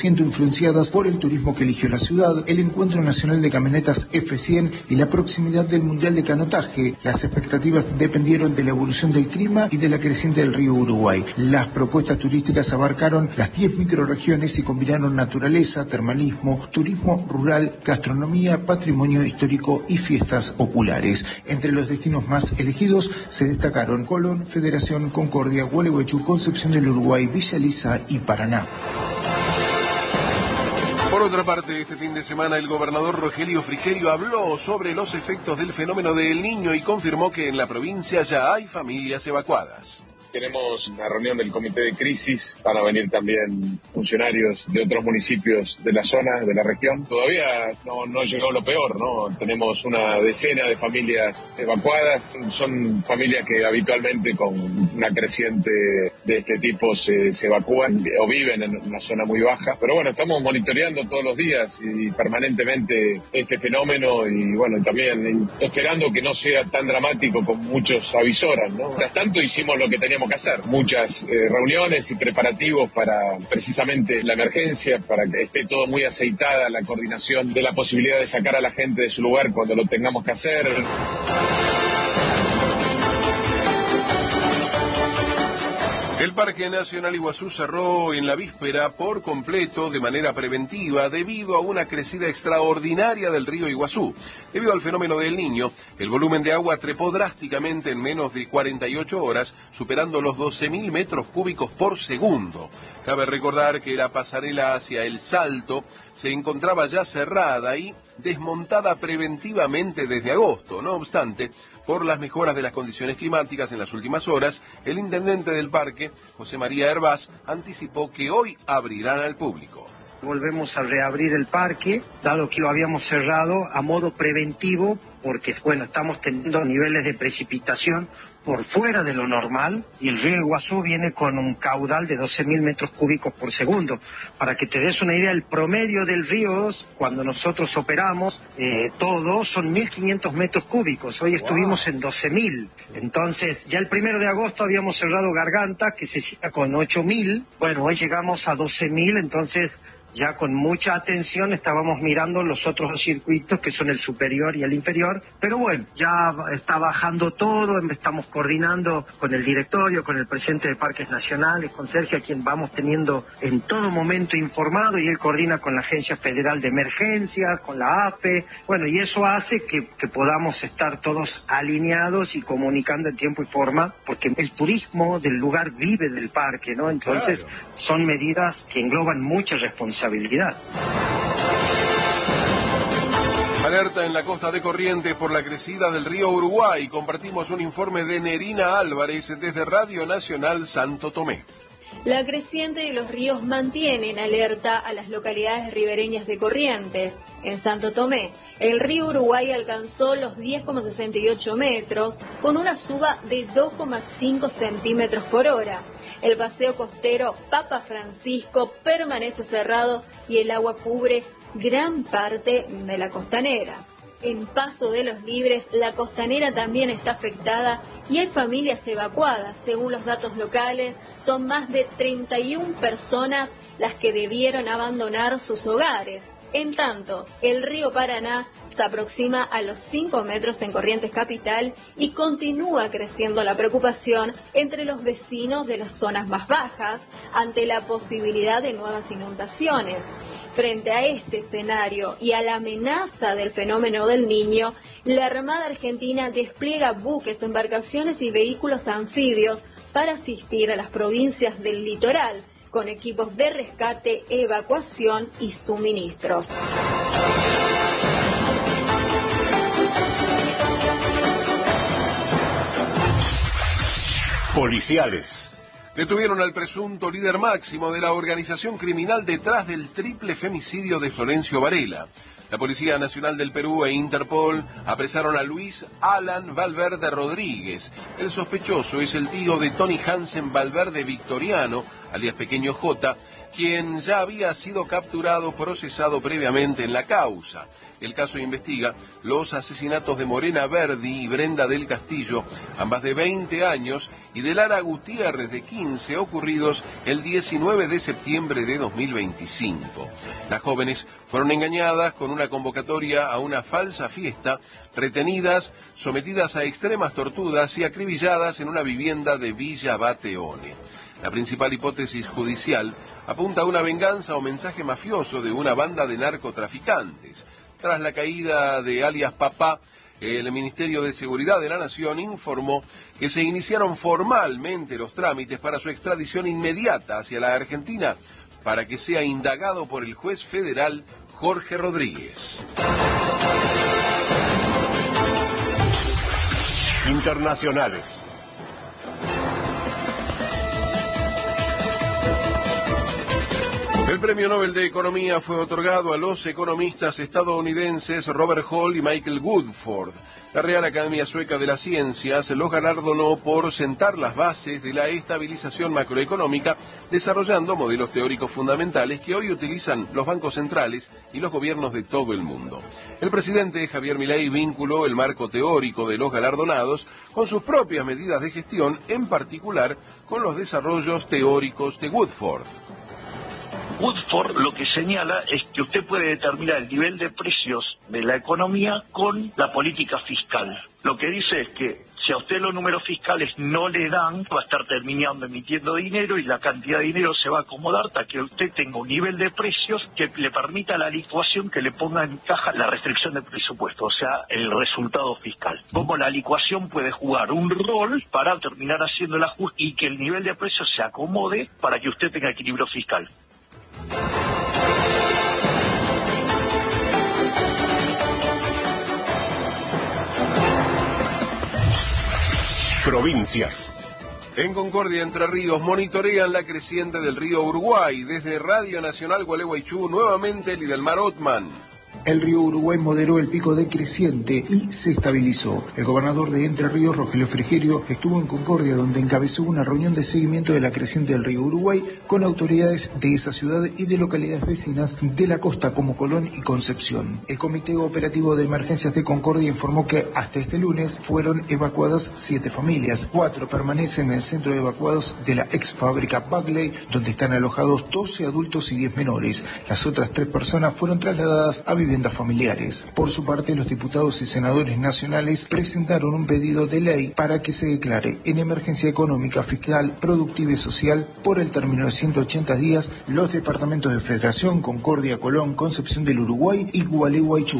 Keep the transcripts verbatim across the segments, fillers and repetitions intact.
siendo influenciadas por el turismo que eligió la ciudad, el Encuentro Nacional de Camionetas F cien y la proximidad del Mundial de Canotaje. Las expectativas dependieron de la evolución del clima y de la creciente del río Uruguay. Las propuestas turísticas abarcaron las diez microrregiones y combinaron naturaleza, termalismo, turismo rural, gastronomía, patrimonio histórico y fiestas populares. Entre los destinos más elegidos se destacaron Colón, Federación, Concordia, Gualeguaychú, Concepción del Uruguay, Villa Lisa y Paraná. Por otra parte, este fin de semana el gobernador Rogelio Frigerio habló sobre los efectos del fenómeno de El Niño y confirmó que en la provincia ya hay familias evacuadas. Tenemos una reunión del comité de crisis, van a venir también funcionarios de otros municipios de la zona, de la región. Todavía no, no llegó lo peor, ¿no? Tenemos una decena de familias evacuadas, son familias que habitualmente con una creciente de este tipo se, se evacúan o viven en una zona muy baja. Pero bueno, estamos monitoreando todos los días y permanentemente este fenómeno y bueno, también esperando que no sea tan dramático como muchos avisoran, ¿no? Mientras tanto hicimos lo que teníamos que hacer, muchas eh, reuniones y preparativos para precisamente la emergencia, para que esté todo muy aceitada la coordinación de la posibilidad de sacar a la gente de su lugar cuando lo tengamos que hacer. El Parque Nacional Iguazú cerró en la víspera por completo de manera preventiva debido a una crecida extraordinaria del río Iguazú. Debido al fenómeno del Niño, el volumen de agua trepó drásticamente en menos de cuarenta y ocho horas, superando los doce mil metros cúbicos por segundo. Cabe recordar que la pasarela hacia El Salto se encontraba ya cerrada y desmontada preventivamente desde agosto. No obstante, por las mejoras de las condiciones climáticas en las últimas horas, el intendente del parque, José María Hervás, anticipó que hoy abrirán al público. Volvemos a reabrir el parque, dado que lo habíamos cerrado a modo preventivo, porque bueno, estamos teniendo niveles de precipitación por fuera de lo normal y el río Iguazú viene con un caudal de doce mil metros cúbicos por segundo. Para que te des una idea, el promedio del río, cuando nosotros operamos, eh, todos son mil quinientos metros cúbicos. Hoy estuvimos wow. en doce mil. Entonces, ya el primero de agosto habíamos cerrado Garganta, que se cierra con ocho mil. Bueno, hoy llegamos a doce mil, entonces ya con mucha atención estábamos mirando los otros circuitos que son el superior y el inferior, pero bueno, ya está bajando todo, estamos coordinando con el directorio, con el presidente de Parques Nacionales, con Sergio, a quien vamos teniendo en todo momento informado, y él coordina con la Agencia Federal de Emergencia, con la A F E, bueno, y eso hace que, que podamos estar todos alineados y comunicando en tiempo y forma, porque el turismo del lugar vive del parque, ¿no? Entonces, claro, son medidas que engloban mucha responsabilidad. Alerta en la costa de Corrientes por la crecida del río Uruguay. Compartimos un informe de Nerina Álvarez desde Radio Nacional Santo Tomé. La creciente de los ríos mantiene en alerta a las localidades ribereñas de Corrientes. En Santo Tomé, el río Uruguay alcanzó los diez coma sesenta y ocho metros, con una suba de dos coma cinco centímetros por hora. El paseo costero Papa Francisco permanece cerrado y el agua cubre gran parte de la costanera. En Paso de los Libres, la costanera también está afectada y hay familias evacuadas. Según los datos locales, son más de treinta y una personas las que debieron abandonar sus hogares. En tanto, el río Paraná se aproxima a los cinco metros en Corrientes Capital y continúa creciendo la preocupación entre los vecinos de las zonas más bajas ante la posibilidad de nuevas inundaciones. Frente a este escenario y a la amenaza del fenómeno del Niño, la Armada Argentina despliega buques, embarcaciones y vehículos anfibios para asistir a las provincias del litoral, con equipos de rescate, evacuación y suministros. Policiales. Detuvieron al presunto líder máximo de la organización criminal detrás del triple femicidio de Florencio Varela. La Policía Nacional del Perú e Interpol apresaron a Luis Alan Valverde Rodríguez. El sospechoso es el tío de Tony Hansen Valverde Victoriano, alias Pequeño J, quien ya había sido capturado, procesado previamente en la causa. El caso investiga los asesinatos de Morena Verdi y Brenda del Castillo, ambas de veinte años, y de Lara Gutiérrez, de quince, ocurridos el diecinueve de septiembre de dos mil veinticinco. Las jóvenes fueron engañadas con una convocatoria a una falsa fiesta, retenidas, sometidas a extremas torturas y acribilladas en una vivienda de Villa Bateone. La principal hipótesis judicial apunta a una venganza o mensaje mafioso de una banda de narcotraficantes. Tras la caída de alias Papá, el Ministerio de Seguridad de la Nación informó que se iniciaron formalmente los trámites para su extradición inmediata hacia la Argentina para que sea indagado por el juez federal Jorge Rodríguez. Internacionales. El Premio Nobel de Economía fue otorgado a los economistas estadounidenses Robert Hall y Michael Woodford. La Real Academia Sueca de las Ciencias los galardonó por sentar las bases de la estabilización macroeconómica, desarrollando modelos teóricos fundamentales que hoy utilizan los bancos centrales y los gobiernos de todo el mundo. El presidente Javier Milei vinculó el marco teórico de los galardonados con sus propias medidas de gestión, en particular con los desarrollos teóricos de Woodford. Woodford lo que señala es que usted puede determinar el nivel de precios de la economía con la política fiscal. Lo que dice es que si a usted los números fiscales no le dan, va a estar terminando emitiendo dinero y la cantidad de dinero se va a acomodar hasta que usted tenga un nivel de precios que le permita la licuación que le ponga en caja la restricción del presupuesto, o sea, el resultado fiscal. Como la licuación puede jugar un rol para terminar haciendo el ajuste y que el nivel de precios se acomode para que usted tenga equilibrio fiscal. Provincias. En Concordia, Entre Ríos, monitorean la creciente del río Uruguay. Desde Radio Nacional Gualeguaychú, nuevamente Lidelmar Ottman. El río Uruguay moderó el pico decreciente y se estabilizó. El gobernador de Entre Ríos, Rogelio Frigerio, estuvo en Concordia, donde encabezó una reunión de seguimiento de la creciente del río Uruguay con autoridades de esa ciudad y de localidades vecinas de la costa como Colón y Concepción. El Comité Operativo de Emergencias de Concordia informó que hasta este lunes fueron evacuadas siete familias. Cuatro permanecen en el centro de evacuados de la ex fábrica Bagley, donde están alojados doce adultos y diez menores. Las otras tres personas fueron trasladadas a viviendas familiares. Por su parte, los diputados y senadores nacionales presentaron un pedido de ley para que se declare en emergencia económica, fiscal, productiva y social por el término de ciento ochenta días los departamentos de Federación, Concordia, Colón, Concepción del Uruguay y Gualeguaychú.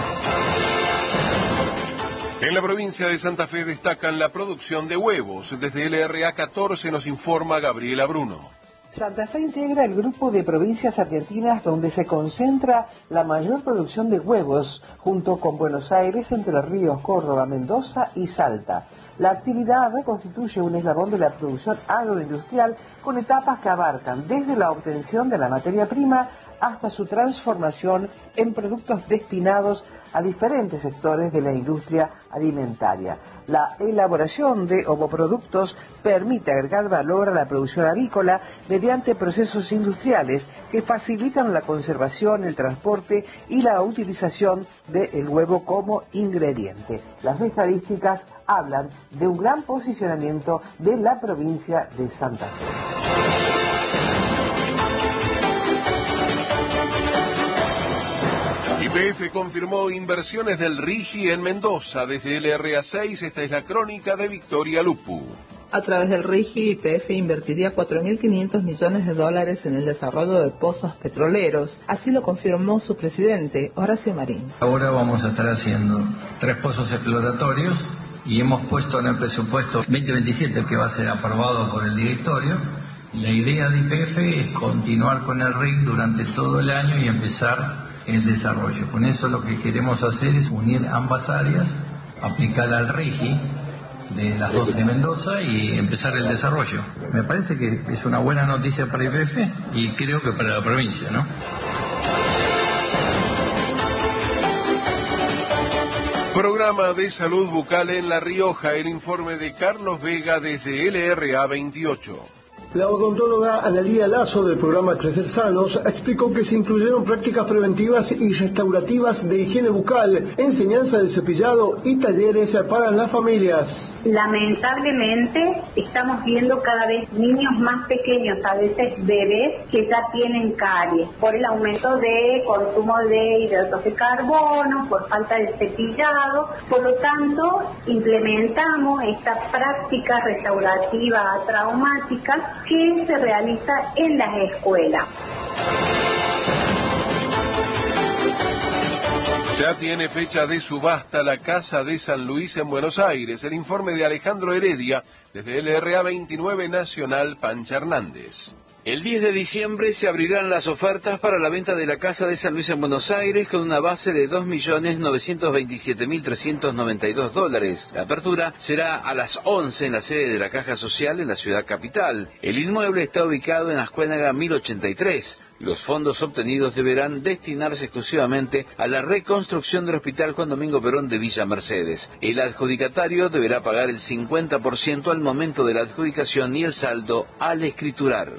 En la provincia de Santa Fe destacan la producción de huevos. Desde L R A catorce nos informa Gabriela Bruno. Santa Fe integra el grupo de provincias argentinas donde se concentra la mayor producción de huevos, junto con Buenos Aires, Entre Ríos, Córdoba, Mendoza y Salta. La actividad constituye un eslabón de la producción agroindustrial con etapas que abarcan desde la obtención de la materia prima hasta su transformación en productos destinados a diferentes sectores de la industria alimentaria. La elaboración de ovoproductos permite agregar valor a la producción avícola mediante procesos industriales que facilitan la conservación, el transporte y la utilización del huevo como ingrediente. Las estadísticas hablan de un gran posicionamiento de la provincia de Santa Fe. Y P F confirmó inversiones del RIGI en Mendoza. Desde L R A seis, esta es la crónica de Victoria Lupu. A través del RIGI, Y P F invertiría cuatro mil quinientos millones de dólares en el desarrollo de pozos petroleros. Así lo confirmó su presidente, Horacio Marín. Ahora vamos a estar haciendo tres pozos exploratorios y hemos puesto en el presupuesto veinte veintisiete, que va a ser aprobado por el directorio. La idea de Y P F es continuar con el R I C durante todo el año y empezar el desarrollo. Con eso lo que queremos hacer es unir ambas áreas, aplicar al RIGI de las dos de Mendoza y empezar el desarrollo. Me parece que es una buena noticia para Y P F y creo que para la provincia, ¿no? Programa de salud bucal en La Rioja. El informe de Carlos Vega desde L R A veintiocho. La odontóloga Analía Lazo del programa Crecer Sanos explicó que se incluyeron prácticas preventivas y restaurativas de higiene bucal, enseñanza de cepillado y talleres para las familias. Lamentablemente estamos viendo cada vez niños más pequeños, a veces bebés, que ya tienen caries por el aumento de consumo de hidratos de carbono, por falta de cepillado. Por lo tanto, implementamos esta práctica restaurativa traumática que se realiza en las escuelas. Ya tiene fecha de subasta la Casa de San Luis en Buenos Aires. El informe de Alejandro Heredia desde L R A veintinueve Nacional Pancha Hernández. El diez de diciembre se abrirán las ofertas para la venta de la Casa de San Luis en Buenos Aires con una base de dos millones novecientos veintisiete mil trescientos noventa y dos dólares. La apertura será a las once en la sede de la Caja Social en la ciudad capital. El inmueble está ubicado en Ascuénaga mil ochenta y tres. Los fondos obtenidos deberán destinarse exclusivamente a la reconstrucción del Hospital Juan Domingo Perón de Villa Mercedes. El adjudicatario deberá pagar el cincuenta por ciento al momento de la adjudicación y el saldo al escriturar.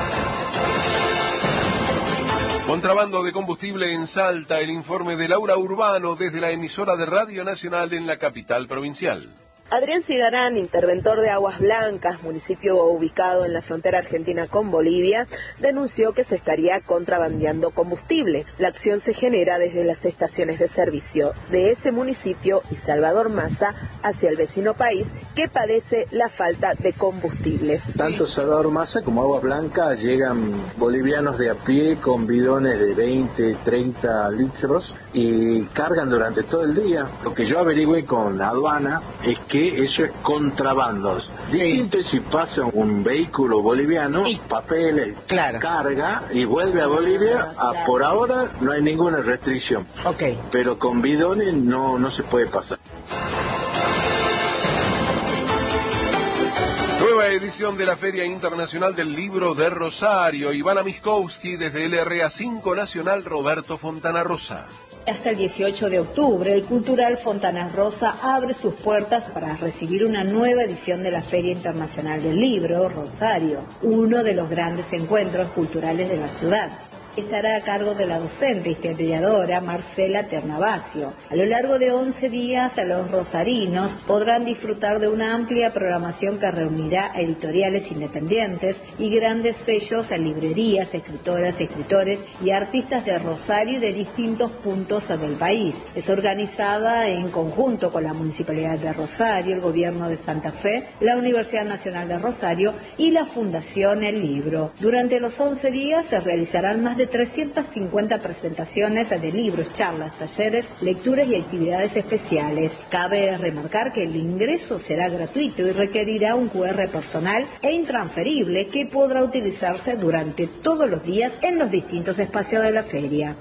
Contrabando de combustible en Salta, el informe de Laura Urbano desde la emisora de Radio Nacional en la capital provincial. Adrián Cigarán, interventor de Aguas Blancas, municipio ubicado en la frontera argentina con Bolivia, denunció que se estaría contrabandeando combustible. La acción se genera desde las estaciones de servicio de ese municipio y Salvador Massa hacia el vecino país que padece la falta de combustible. Tanto Salvador Massa como Aguas Blancas llegan bolivianos de a pie con bidones de veinte, treinta litros y cargan durante todo el día. Lo que yo averigüé con la aduana es que que eso es contrabando. Sí. Distinto es si pasa un vehículo boliviano, y, papeles, claro. carga y vuelve a Bolivia. Claro, claro. A, por ahora no hay ninguna restricción. Okay. Pero con bidones no, no se puede pasar. Nueva edición de la Feria Internacional del Libro de Rosario. Ivana Miskowski desde L R A cinco Nacional Roberto Fontana Rosa. Hasta el dieciocho de octubre, el Cultural Fontana Rosa abre sus puertas para recibir una nueva edición de la Feria Internacional del Libro, Rosario, uno de los grandes encuentros culturales de la ciudad. Estará a cargo de la docente historiadora Marcela Ternavasio. A lo largo de once días, a los rosarinos podrán disfrutar de una amplia programación que reunirá a editoriales independientes y grandes sellos a librerías, escritoras, escritores y artistas de Rosario y de distintos puntos del país. Es organizada en conjunto con la Municipalidad de Rosario, el Gobierno de Santa Fe, la Universidad Nacional de Rosario y la Fundación El Libro. Durante los once días se realizarán más de trescientas cincuenta presentaciones de libros, charlas, talleres, lecturas y actividades especiales. Cabe remarcar que el ingreso será gratuito y requerirá un cu erre personal e intransferible que podrá utilizarse durante todos los días en los distintos espacios de la feria.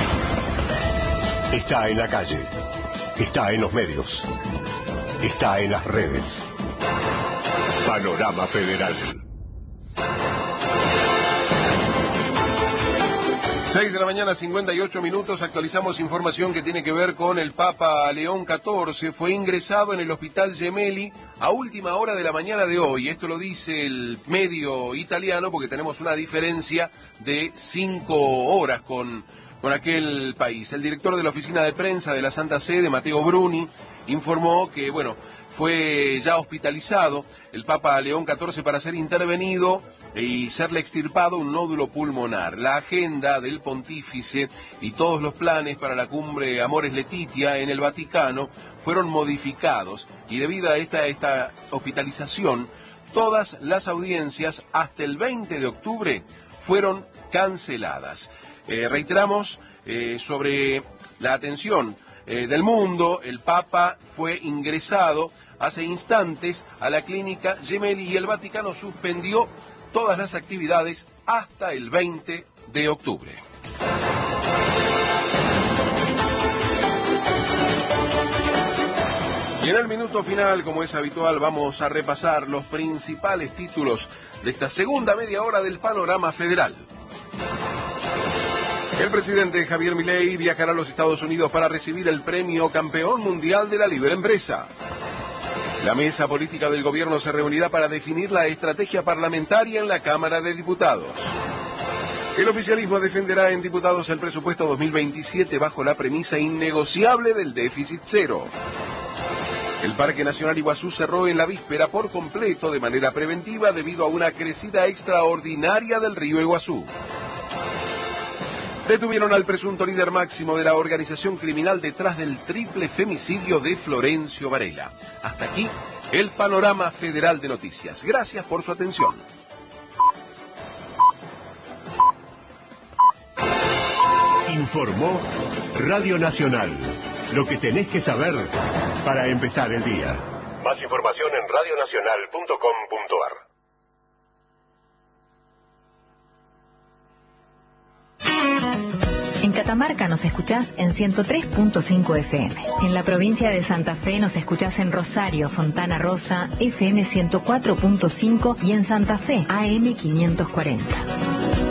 Está en la calle, está en los medios, está en las redes. Panorama Federal. seis de la mañana, cincuenta y ocho minutos, actualizamos información que tiene que ver con el Papa León catorce. Fue ingresado en el Hospital Gemelli a última hora de la mañana de hoy. Esto lo dice el medio italiano porque tenemos una diferencia de cinco horas con, con aquel país. El director de la oficina de prensa de la Santa Sede, Matteo Bruni, informó que, bueno, fue ya hospitalizado el Papa León catorce para ser intervenido y serle extirpado un nódulo pulmonar. La agenda del pontífice y todos los planes para la cumbre Amores Letitia en el Vaticano fueron modificados y debido a esta, esta hospitalización, todas las audiencias hasta el veinte de octubre fueron canceladas. Eh, reiteramos eh, sobre la atención eh, del mundo. El Papa fue ingresado hace instantes a la clínica Gemelli y el Vaticano suspendió todas las actividades hasta el veinte de octubre. Y en el minuto final, como es habitual, vamos a repasar los principales títulos de esta segunda media hora del Panorama Federal. El presidente Javier Milei viajará a los Estados Unidos para recibir el premio Campeón Mundial de la Libre Empresa. La mesa política del gobierno se reunirá para definir la estrategia parlamentaria en la Cámara de Diputados. El oficialismo defenderá en diputados el presupuesto dos mil veintisiete bajo la premisa innegociable del déficit cero. El Parque Nacional Iguazú cerró en la víspera por completo de manera preventiva debido a una crecida extraordinaria del río Iguazú. Detuvieron al presunto líder máximo de la organización criminal detrás del triple femicidio de Florencio Varela. Hasta aquí el panorama federal de noticias. Gracias por su atención. Informó Radio Nacional. Lo que tenés que saber para empezar el día. Más información en radio nacional punto com punto a r. En Catamarca nos escuchás en ciento tres punto cinco F M. En la provincia de Santa Fe nos escuchás en Rosario, Fontana Rosa, F M ciento cuatro punto cinco y en Santa Fe, A M quinientos cuarenta.